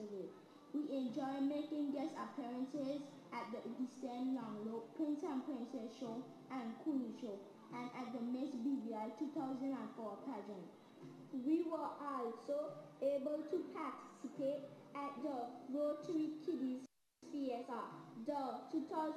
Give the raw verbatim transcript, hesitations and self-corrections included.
yesterday. We enjoyed making guest appearances at the Eastern Langlo Prince and Princess Show and Queen Show and at the Miss B V I two thousand four pageant. We were also able to participate at the Rotary Kiddies Fiesta, the two thousand